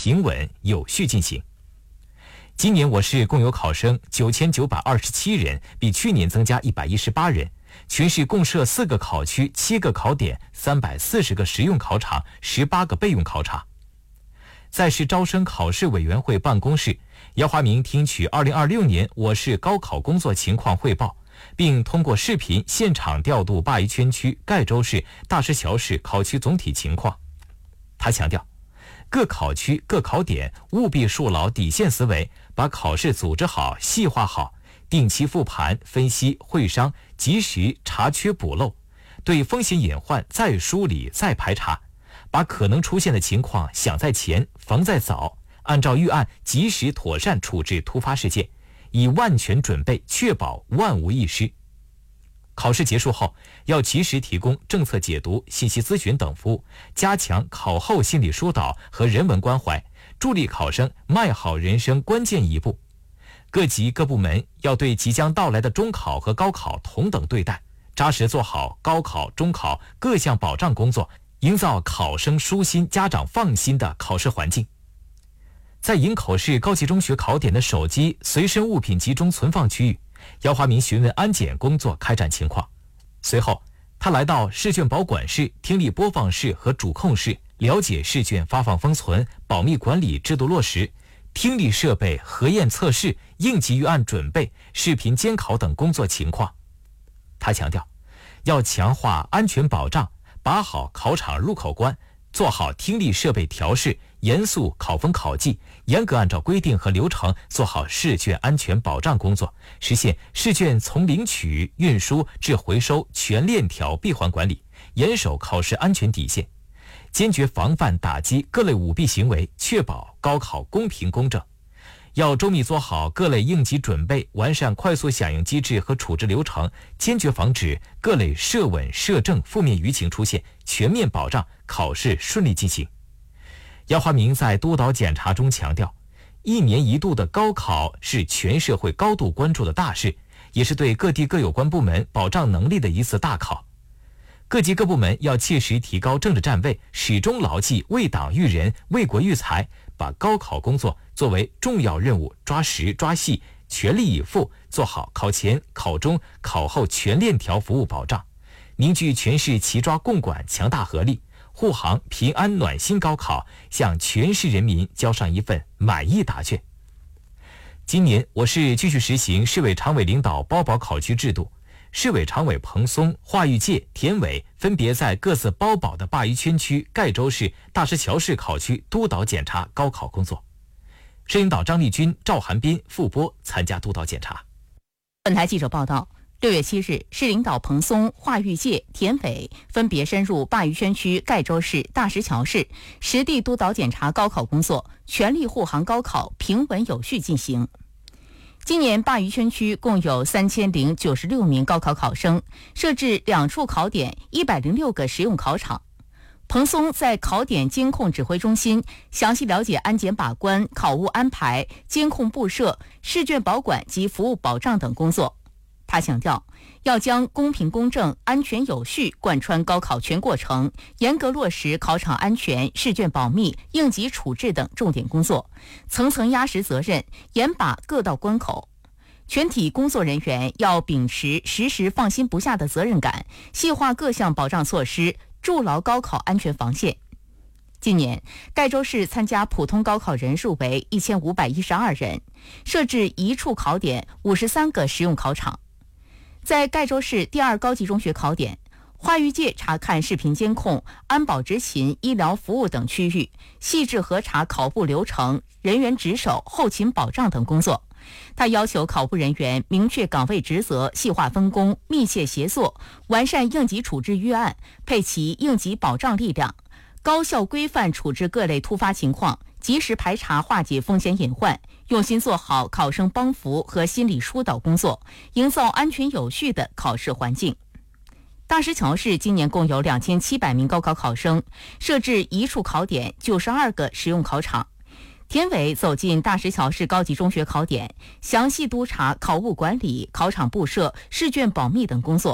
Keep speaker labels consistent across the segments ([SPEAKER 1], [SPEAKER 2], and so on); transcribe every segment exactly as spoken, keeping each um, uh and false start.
[SPEAKER 1] 平稳有序进行。今年我市共有考生九千九百二十七人，比去年增加一百一十八人。全市共设四个考区、七个考点、三百四十个实用考场、十八个备用考场。在市招生考试委员会办公室，姚华明听取二零二六年我市高考工作情况汇报，并通过视频现场调度鲅鱼圈区、盖州市、大石桥市考区总体情况。他强调，各考区、各考点务必树牢底线思维，把考试组织好、细化好，定期复盘、分析、会商，及时查缺补漏，对风险隐患再梳理、再排查，把可能出现的情况想在前、防在早，按照预案及时妥善处置突发事件，以万全准备，确保万无一失。考试结束后，要及时提供政策解读、信息咨询等服务，加强考后心理疏导和人文关怀，助力考生迈好人生关键一步。各级各部门要对即将到来的中考和高考同等对待，扎实做好高考、中考各项保障工作，营造考生舒心、家长放心的考试环境。在营口市高级中学考点的手机、随身物品集中存放区域，姚华明询问安检工作开展情况。随后，他来到试卷保管室、听力播放室和主控室，了解试卷发放封存、保密管理制度落实、听力设备核验测试、应急预案准备、视频监考等工作情况。他强调，要强化安全保障，把好考场入口关，做好听力设备调试，严肃考风考纪，严格按照规定和流程做好试卷安全保障工作，实现试卷从领取、运输至回收全链条闭环管理，严守考试安全底线，坚决防范打击各类舞弊行为，确保高考公平公正。要周密做好各类应急准备，完善快速响应机制和处置流程，坚决防止各类涉稳涉政负面舆情出现，全面保障考试顺利进行。姚华明在督导检查中强调，一年一度的高考是全社会高度关注的大事，也是对各地各有关部门保障能力的一次大考。各级各部门要切实提高政治站位，始终牢记为党育人、为国育才，把高考工作作为重要任务，抓实抓细，全力以赴做好考前、考中、考后全链条服务保障，凝聚全市齐抓共管强大合力，护航平安暖心高考，向全市人民交上一份满意答卷。今年我市继续实行市委常委领导包保考区制度，市委常委彭松、华玉界、田伟分别在各自包保的鲅鱼圈区、盖州市、大石桥市考区督导检查高考工作。市领导张立军、赵寒斌、傅波参加督导检查。
[SPEAKER 2] 本台记者报道，六月七日，市领导彭松、华玉界、田伟分别深入鲅鱼圈区、盖州市、大石桥市，实地督导检查高考工作，全力护航高考平稳有序进行。今年鲅鱼圈区共有三千零九十六名高考考生，设置两处考点、一百零六个实用考场。彭松在考点监控指挥中心详细了解安检把关、考务安排、监控布设、试卷保管及服务保障等工作。他强调，要将公平公正、安全有序贯穿高考全过程，严格落实考场安全、试卷保密、应急处置等重点工作，层层压实责任，严把各道关口。全体工作人员要秉持时时放心不下的责任感，细化各项保障措施，筑牢高考安全防线。今年，盖州市参加普通高考人数为一千五百一十二人，设置一处考点、五十三个实用考场。在盖州市第二高级中学考点，华玉界查看视频监控、安保执勤、医疗服务等区域，细致核查考部流程、人员值守、后勤保障等工作。他要求考部人员明确岗位职责，细化分工，密切协作，完善应急处置预案，配齐应急保障力量，高效规范处置各类突发情况，及时排查化解风险隐患，用心做好考生帮扶和心理疏导工作，营造安全有序的考试环境。大石桥市今年共有两千七百名高考考生，设置一处考点、九十二个实用考场。田伟走进大石桥市高级中学考点，详细督查考务管理、考场布设、试卷保密等工作，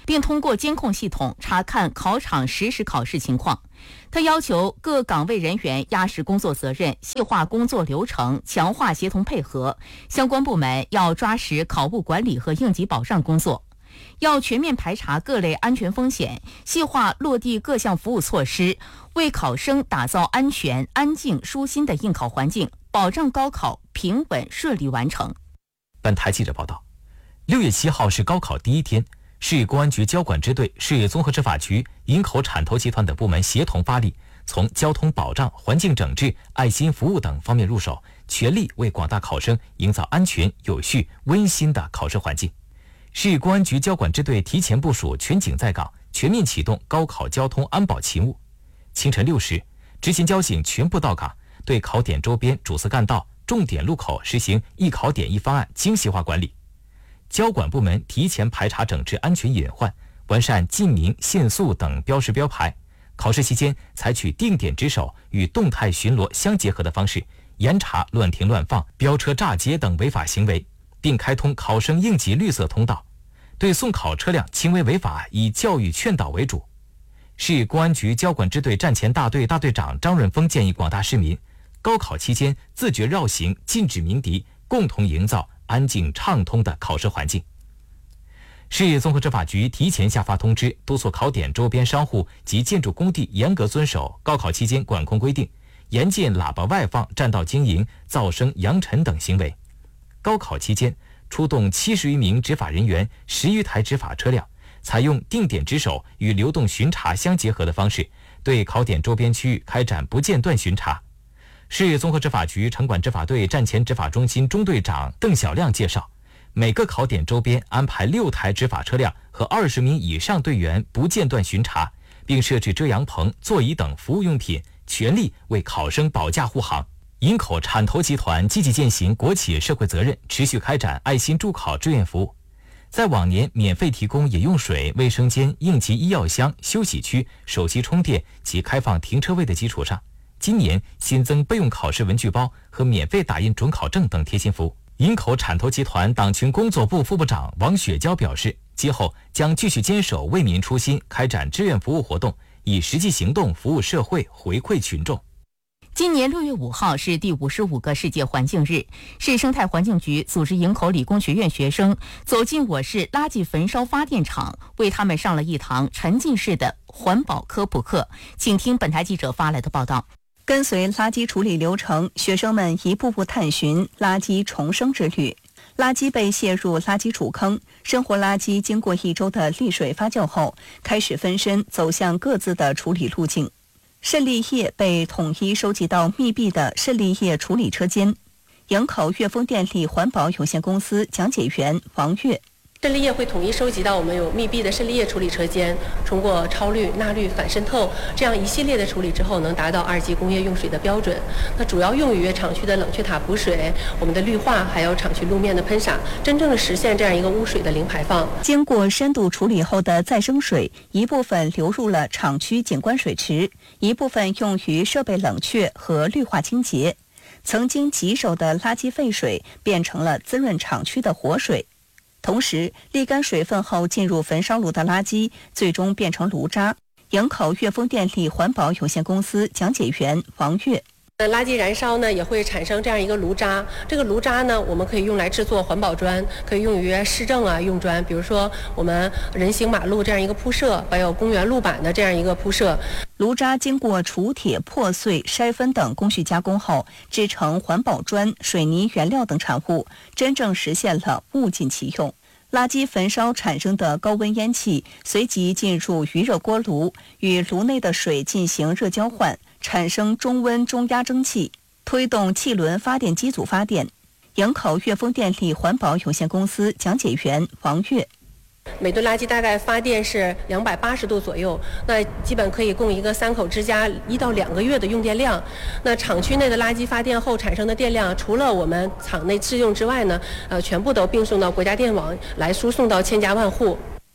[SPEAKER 2] 并通过监控系统查看考场实时考试情况。他要求各岗位人员压实工作责任，细化工作流程，强化协同配合。相关部门要抓实考务管理和应急保障工作，要全面排查各类安全风险，细化落地各项服务措施，为考生打造安全、安静、舒心的应考环境，保障高考平稳顺利完成。
[SPEAKER 1] 本台记者报道，六月七号是高考第一天。市公安局交管支队、市综合执法局、营口产投集团等部门协同发力，从交通保障、环境整治、爱心服务等方面入手，全力为广大考生营造安全、有序、温馨的考试环境。市公安局交管支队提前部署全警在岗，全面启动高考交通安保勤务。清晨六时，执勤交警全部到岗，对考点周边主次干道、重点路口实行一考点一方案精细化管理。交管部门提前排查整治安全隐患，完善禁鸣、限速等标识标牌。考试期间采取定点值守与动态巡逻相结合的方式，严查乱停乱放、飙车炸街等违法行为，并开通考生应急绿色通道。对送考车辆轻微违法以教育劝导为主。市公安局交管支队战前大队大队长张润峰建议广大市民，高考期间自觉绕行，禁止鸣笛，共同营造安静畅通的考试环境。市综合执法局提前下发通知，督促考点周边商户及建筑工地严格遵守高考期间管控规定，严禁喇叭外放、占道经营、噪声扬尘等行为。高考期间，出动七十余名执法人员、十余台执法车辆，采用定点值守与流动巡查相结合的方式，对考点周边区域开展不间断巡查。市综合执法局城管执法队战前执法中心中队长邓小亮介绍，每个考点周边安排六台执法车辆和二十名以上队员不间断巡查，并设置遮阳棚、座椅等服务用品，全力为考生保驾护航。营口产投集团积极践行国企社会责任，持续开展爱心助考志愿服务。在往年免费提供饮用水、卫生间、应急医药箱、休息区、手机充电及开放停车位的基础上，今年新增备用考试文具包和免费打印准考证等贴心服务。营口产投集团党群工作部副部长王雪娇表示，今后将继续坚守为民初心，开展志愿服务活动，以实际行动服务社会，回馈群众。
[SPEAKER 2] 今年六月五号是第五十五个世界环境日，市生态环境局组织营口理工学院学生走进我市垃圾焚烧发电厂，为他们上了一堂沉浸式的环保科普课。请听本台记者发来的报道。
[SPEAKER 3] 跟随垃圾处理流程，学生们一步步探寻垃圾重生之旅。垃圾被卸入垃圾储坑，生活垃圾经过一周的沥水发酵后，开始分身走向各自的处理路径。渗沥液被统一收集到密闭的渗沥液处理车间。营口粤丰电力环保有限公司讲解员王月。
[SPEAKER 4] 渗沥液会统一收集到我们有密闭的渗沥液处理车间，通过超滤、纳滤、反渗透这样一系列的处理之后，能达到二级工业用水的标准。那主要用于厂区的冷却塔补水、我们的绿化，还有厂区路面的喷洒，真正的实现这样一个污水的零排放。
[SPEAKER 3] 经过深度处理后的再生水，一部分流入了厂区景观水池，一部分用于设备冷却和绿化清洁。曾经棘手的垃圾废水变成了滋润厂区的活水。同时，沥干水分后进入焚烧炉的垃圾，最终变成炉渣。营口粤丰电力环保有限公司讲解员王月。
[SPEAKER 4] 呃，垃圾燃烧呢也会产生这样一个炉渣，这个炉渣呢我们可以用来制作环保砖，可以用于市政啊用砖，比如说我们人行马路这样一个铺设，还有公园路板的这样一个铺设。
[SPEAKER 3] 炉渣经过除铁、破碎、筛分等工序加工后，制成环保砖、水泥原料等产物，真正实现了物尽其用。垃圾焚烧产生的高温烟气随即进入余热锅炉，与炉内的水进行热交换，产生中温中压蒸汽，推动气轮发电机组发电。营口粤丰电力环保有限公司讲解员王月。
[SPEAKER 4] 每吨垃圾大概发电是两百八十度左右，那基本可以供一个三口之家一到两个月的用电量。那厂区内的垃圾发电后产生的电量，除了我们厂内自用之外呢，呃，全部都并送到国家电网来输送到千家万户。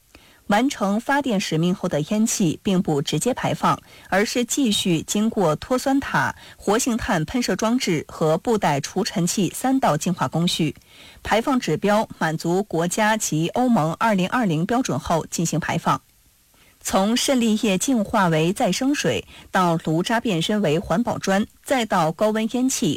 [SPEAKER 3] 完成发电使命后的烟气并不直接排放，而是继续经过脱酸塔、活性炭喷射装置和布袋除尘器三道净化工序，排放指标满足国家及欧盟二零二零标准后进行排放。从渗沥液净化为再生水，到炉渣变身为环保砖，再到高温烟气